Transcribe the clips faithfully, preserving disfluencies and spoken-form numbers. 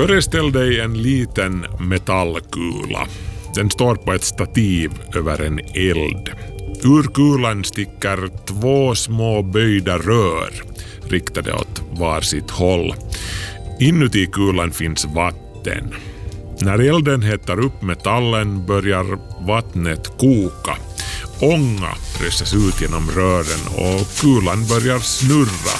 Föreställ dig en liten metallkula. Den står på ett stativ över en eld. Ur kulan sticker två små böjda rör riktade åt varsitt håll. Inuti kulan finns vatten. När elden hettar upp metallen börjar vattnet koka. Ånga pressas ut genom rören och kulan börjar snurra.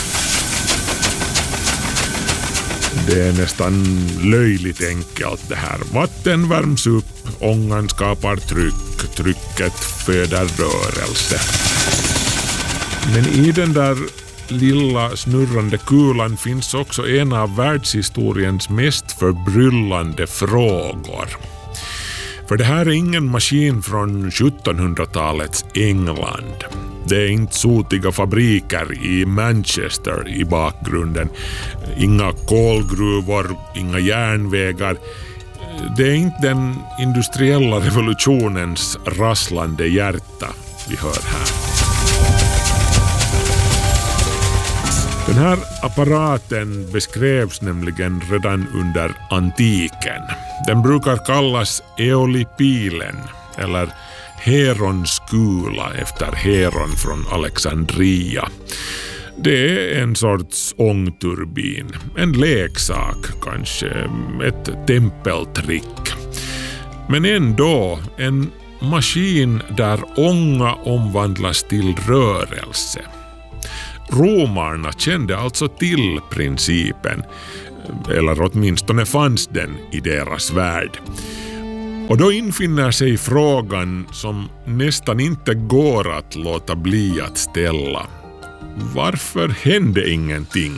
Det är nästan löjligt enkelt det här. Vatten värms upp, ångan skapar tryck, trycket föder rörelse. Men i den där lilla snurrande kulan finns också en av världshistoriens mest förbryllande frågor. För det här är ingen maskin från sjuttonhundratalets England. Det är inte sotiga fabriker i Manchester i bakgrunden. Inga kolgruvor, inga järnvägar. Det är inte den industriella revolutionens rasslande hjärta vi hör här. Den här apparaten beskrevs nämligen redan under antiken. Den brukar kallas eolipilen eller Herons kula efter Heron från Alexandria. Det är en sorts ångturbin, en leksak kanske, ett tempeltrick. Men ändå en maskin där ånga omvandlas till rörelse. Romarna kände alltså till principen, eller åtminstone fanns den i deras värld. Och då infinner sig frågan som nästan inte går att låta bli att ställa. Varför hände ingenting?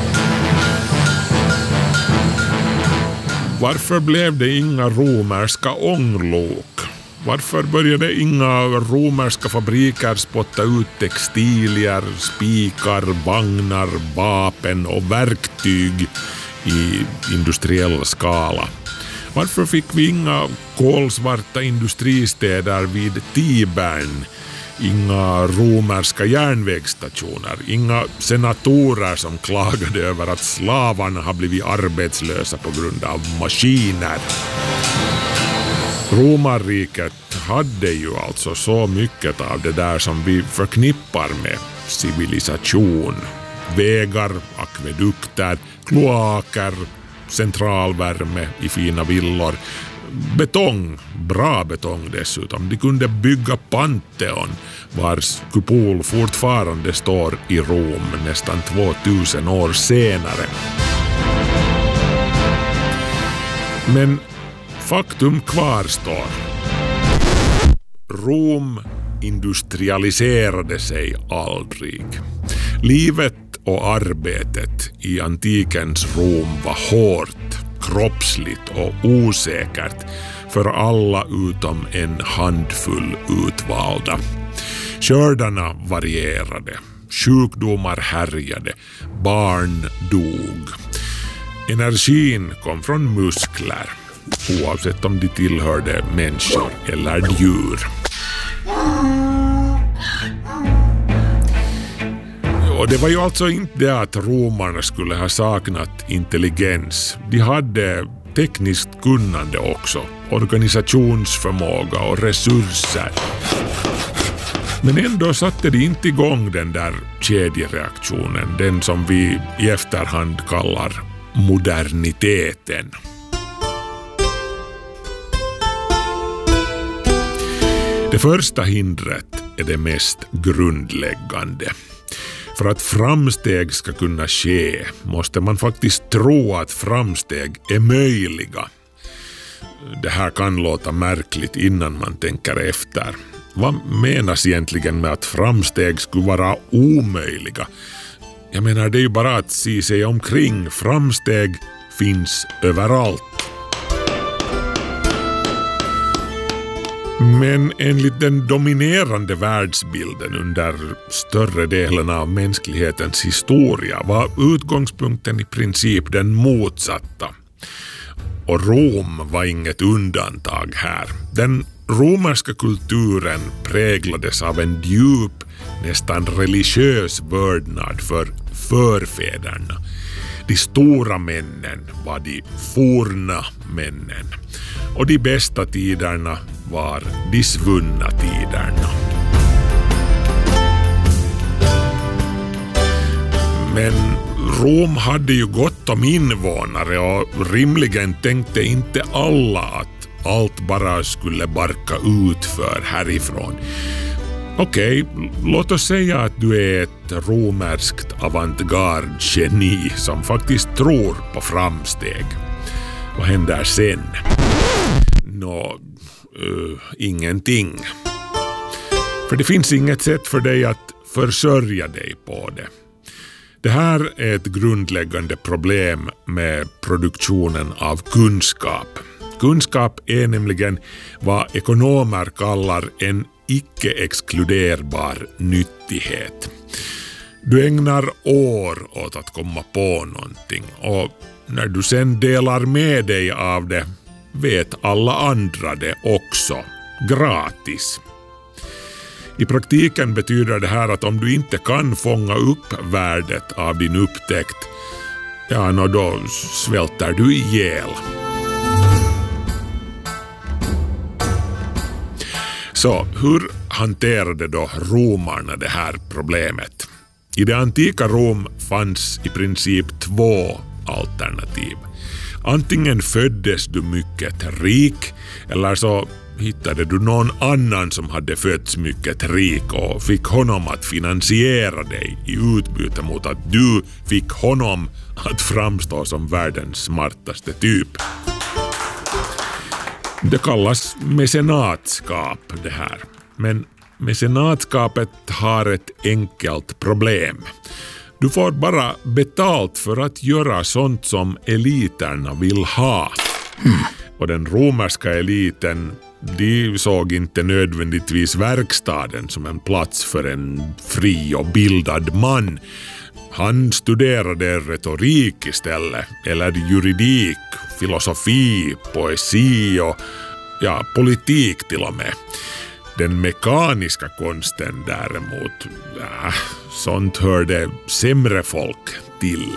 Varför blev det inga romerska ånglok? Varför började inga romerska fabriker spotta ut textilier, spikar, vagnar, vapen och verktyg i industriell skala? Varför fick vi inga kolsvarta industristäder vid Tibern? Inga romerska järnvägsstationer, inga senatorer som klagade över att slavarna har blivit arbetslösa på grund av maskiner. Romarriket hade ju alltså så mycket av det där som vi förknippar med civilisation. Vägar, akvedukter, kloaker, centralvärme i fina villor. Betong, bra betong dessutom. De kunde bygga Pantheon, vars kupol fortfarande står i Rom nästan tvåtusen år senare. Men faktum kvarstår. Rom industrialiserade sig aldrig. Livet och arbetet i antikens Rom var hårt, kroppsligt och osäkert för alla utom en handfull utvalda. Skördarna varierade, sjukdomar härjade, barn dog. Energin kom från muskler, oavsett om de tillhörde människor eller djur. Och det var ju alltså inte det att romarna skulle ha saknat intelligens. De hade tekniskt kunnande också, organisationsförmåga och resurser. Men ändå satte de inte igång den där kedjereaktionen, den som vi i efterhand kallar moderniteten. Det första hindret är det mest grundläggande. För att framsteg ska kunna ske måste man faktiskt tro att framsteg är möjliga. Det här kan låta märkligt innan man tänker efter. Vad menas egentligen med att framsteg skulle vara omöjliga? Jag menar, det är ju bara att se sig omkring. Framsteg finns överallt. Men enligt den dominerande världsbilden under större delen av mänsklighetens historia var utgångspunkten i princip den motsatta. Och Rom var inget undantag här. Den romerska kulturen präglades av en djup, nästan religiös vördnad för förfäderna. De stora männen var de forna männen. Och de bästa tiderna var de svunna tiderna. Men Rom hade ju gott om invånare och rimligen tänkte inte alla att allt bara skulle barka ut för härifrån. Okej, låt oss säga att du är ett romerskt avantgarde-geni som faktiskt tror på framsteg. Vad händer sen? Nå, uh, ingenting. För det finns inget sätt för dig att försörja dig på det. Det här är ett grundläggande problem med produktionen av kunskap. Kunskap är nämligen vad ekonomer kallar en icke-exkluderbar nyttighet. Du ägnar år åt att komma på någonting och när du sen delar med dig av det vet alla andra det också, gratis. I praktiken betyder det här att om du inte kan fånga upp värdet av din upptäckt, ja, nå då svälter du ihjäl. Så hur hanterade då romarna det här problemet? I det antika Rom fanns i princip två alternativ. Antingen föddes du mycket rik eller så hittade du någon annan som hade fötts mycket rik och fick honom att finansiera dig i utbyte mot att du fick honom att framstå som världens smartaste typ. Det kallas mecenatskap det här. Men mecenatskapet har ett enkelt problem. Du får bara betalt för att göra sånt som eliterna vill ha. Mm. Och den romerska eliten, de såg inte nödvändigtvis verkstaden som en plats för en fri och bildad man. Han studerade retorik istället, eller juridik, filosofi, poesi och ja, politik till och med. Den mekaniska konsten däremot, ja, sånt hörde sämre folk till.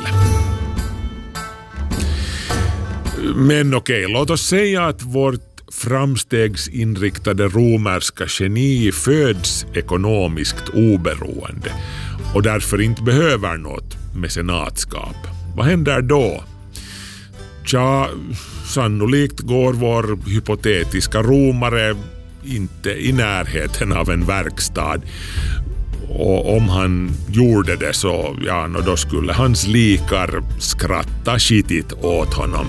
Men okej, låt oss säga att vårt framstegsinriktade romerska geni föds ekonomiskt oberoende och därför inte behöver något mecenatskap. Vad händer då? Tja, sannolikt går vår hypotetiska romare inte i närheten av en verkstad. Och om han gjorde det så, ja, då skulle hans likar skratta skitigt åt honom.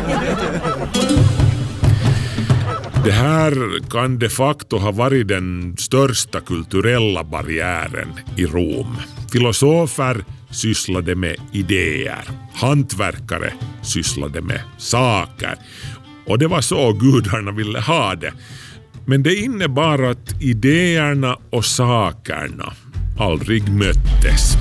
Det här kan de facto ha varit den största kulturella barriären i Rom. Filosofer sysslade med idéer. Hantverkare sysslade med saker. Och det var så gudarna ville ha det. Men det innebar att idéerna och sakerna aldrig möttes.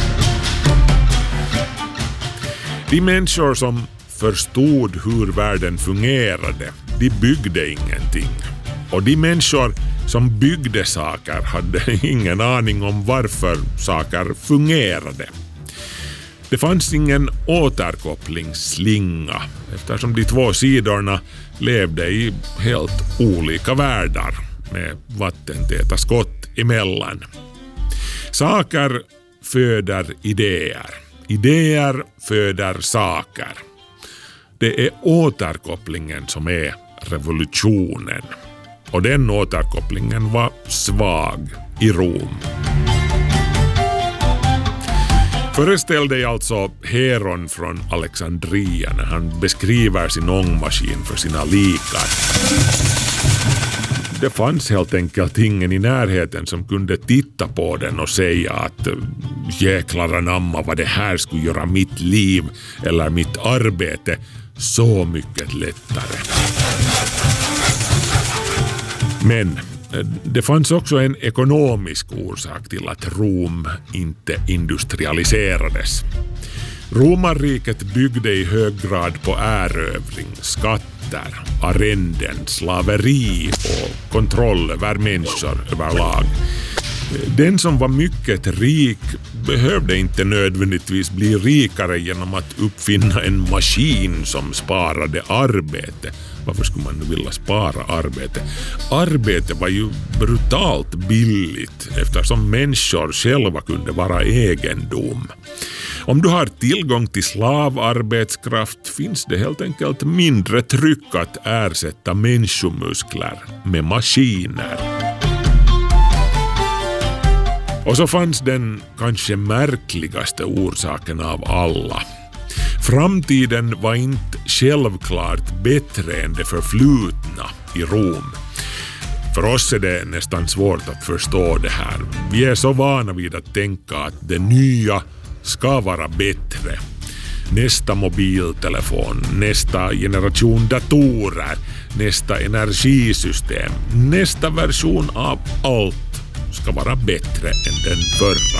De människor som förstod hur världen fungerade, de byggde ingenting. Och de människor som byggde saker hade ingen aning om varför saker fungerade. Det fanns ingen återkopplingsslinga eftersom de två sidorna levde i helt olika världar med vattentäta skott emellan. Saker föder idéer. Idéer föder saker. Det är återkopplingen som är revolutionen. Och den återkopplingen var svag i Rom. Föreställ dig alltså Heron från Alexandria när han beskriver sin ångmaskin för sina likar. Det fanns helt enkelt ingen i närheten som kunde titta på den och säga att jäklar anamma vad det här skulle göra mitt liv eller mitt arbete så mycket lättare. Men det fanns också en ekonomisk orsak till att Rom inte industrialiserades. Romarriket byggde i hög grad på erövring, skatter, arrenden, slaveri och kontroll över människor överlag. Den som var mycket rik behövde inte nödvändigtvis bli rikare genom att uppfinna en maskin som sparade arbete. Varför skulle man nu vilja spara arbete? Arbete var ju brutalt billigt eftersom människor själva kunde vara egendom. Om du har tillgång till slavarbetskraft finns det helt enkelt mindre tryck att ersätta människomuskler med maskiner. Och så fanns den kanske märkligaste orsaken av alla. Framtiden var inte självklart bättre än det förflutna i Rom. För oss är det nästan svårt att förstå det här. Vi är så vana vid att tänka att det nya ska vara bättre. Nästa mobiltelefon, nästa generation datorer, nästa energisystem, nästa version av allt ska vara bättre än den förra.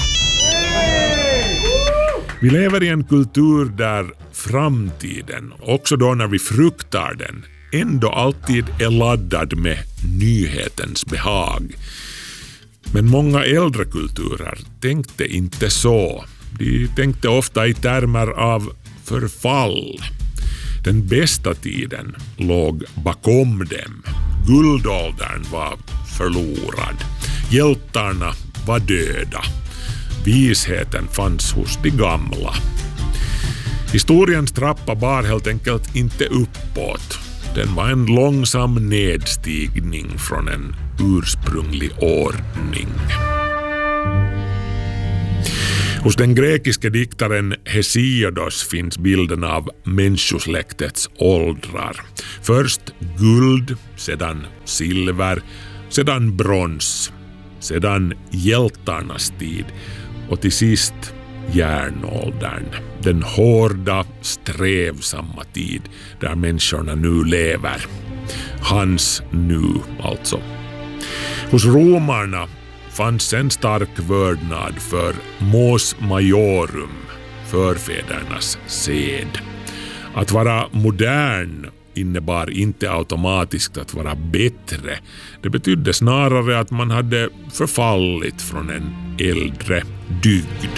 Vi lever i en kultur där framtiden, också då när vi fruktar den, ändå alltid är laddad med nyhetens behag. Men många äldre kulturer tänkte inte så. De tänkte ofta i termer av förfall. Den bästa tiden låg bakom dem. Guldåldern var förlorad. Hjältarna var döda. Visheten fanns hos de gamla. Historiens trappa bar helt enkelt inte uppåt. Den var en långsam nedstigning från en ursprunglig ordning. Hos den grekiska diktaren Hesiodos finns bilden av människosläktets åldrar. Först guld, sedan silver, sedan brons, sedan hjältarnas tid och till sist järnåldern. Den hårda, strävsamma tid där människorna nu lever. Hans nu alltså. Hos romarna fanns en stark vördnad för mos majorum, förfädernas sed. Att vara modern innebar inte automatiskt att vara bättre. Det betydde snarare att man hade förfallit från en äldre dygd.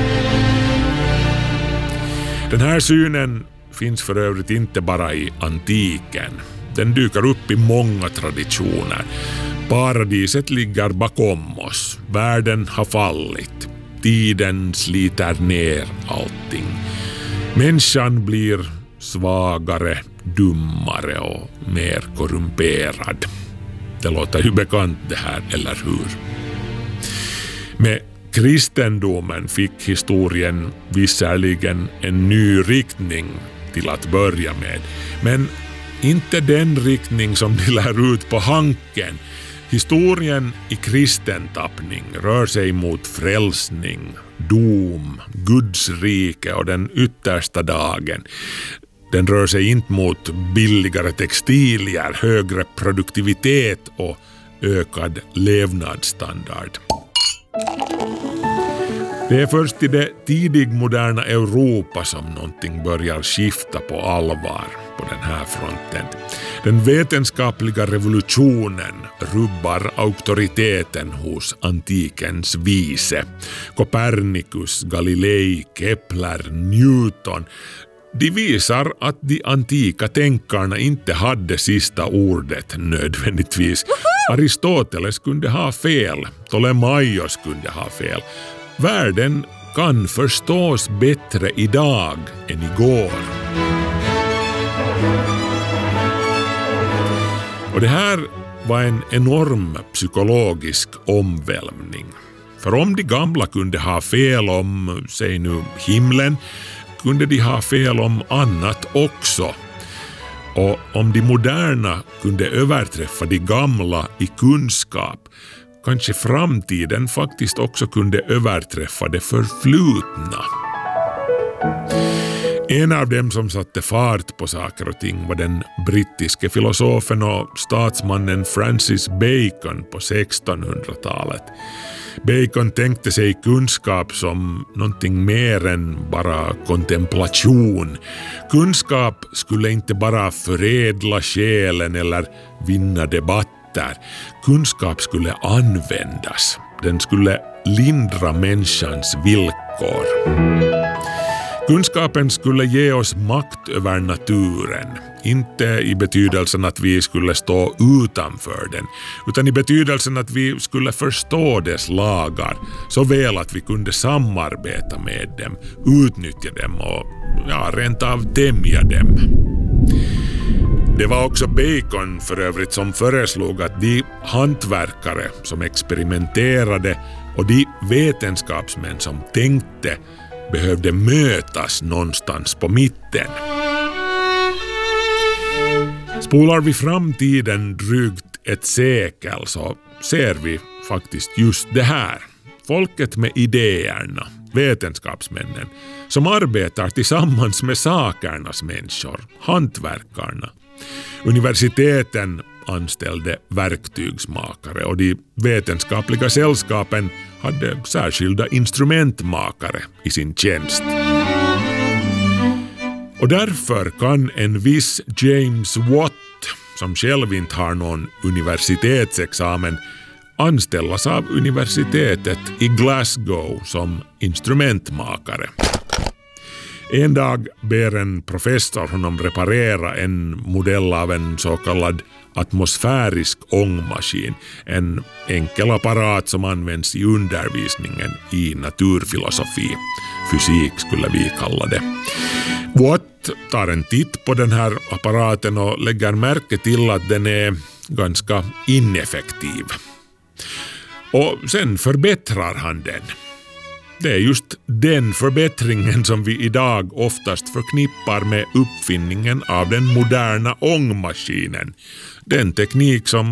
Den här synen finns för övrigt inte bara i antiken. Den dyker upp i många traditioner. Paradiset ligger bakom oss. Världen har fallit. Tiden sliter ner allting. Människan blir svagare, dummare och mer korrumperad. Det låter ju bekant det här, eller hur? Med kristendomen fick historien visserligen en ny riktning till att börja med. Men inte den riktning som de lär ut på hanken. Historien i kristen tappning rör sig mot frälsning, dom, Guds rike och den yttersta dagen. Den rör sig inte mot billigare textilier, högre produktivitet och ökad levnadsstandard. Det är först i det tidigmoderna Europa som någonting börjar skifta på allvar på den här fronten. Den vetenskapliga revolutionen rubbar auktoriteten hos antikens vise. Copernicus, Galilei, Kepler, Newton. De visar att de antika tänkarna inte hade sista ordet nödvändigtvis. Aristoteles kunde ha fel, Ptolemaios kunde ha fel. Världen kan förstås bättre idag än igår. Och det här var en enorm psykologisk omvälvning. För om de gamla kunde ha fel om, säg nu, himlen, kunde de ha fel om annat också. Och om de moderna kunde överträffa de gamla i kunskap, kanske framtiden faktiskt också kunde överträffa det förflutna. En av dem som satte fart på saker och ting var den brittiske filosofen och statsmannen Francis Bacon på sextonhundratalet. Bacon tänkte sig kunskap som någonting mer än bara kontemplation. Kunskap skulle inte bara förädla själen eller vinna debatter. Kunskap skulle användas. den skulle lindra människans villkor. Kunskapen skulle ge oss makt över naturen, inte i betydelsen att vi skulle stå utanför den, utan i betydelsen att vi skulle förstå dess lagar så väl att vi kunde samarbeta med dem, utnyttja dem och ja, rent av tämja dem. Det var också Bacon för övrigt som föreslog att de hantverkare som experimenterade och de vetenskapsmän som tänkte behövde mötas någonstans på mitten. Spolar vi framtiden drygt ett sekel så ser vi faktiskt just det här. Folket med idéerna, vetenskapsmännen, som arbetar tillsammans med sakernas människor, hantverkarna. Universiteten anställde verktygsmakare och de vetenskapliga sällskapen hade särskilda instrumentmakare i sin tjänst. Och därför kan en viss James Watt, som själv inte har någon universitetsexamen, anställas av universitetet i Glasgow som instrumentmakare. En dag ber en professor honom reparera en modell av en så kallad atmosfärisk ångmaskin, en enkel apparat som används i undervisningen i naturfilosofi. Fysik skulle vi kalla det. Watt tar en titt på den här apparaten och lägger märke till att den är ganska ineffektiv. Och sen förbättrar han den. Det är just den förbättringen som vi idag oftast förknippar med uppfinningen av den moderna ångmaskinen. Den teknik som